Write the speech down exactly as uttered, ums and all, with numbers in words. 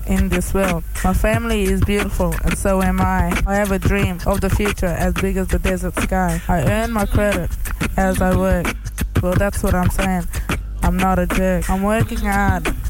in this world. My family is beautiful, and so am I. I have a dream of the future as big as the desert sky. I earn my credit as I work. Well, that's what I'm saying. I'm not a jerk. I'm working hard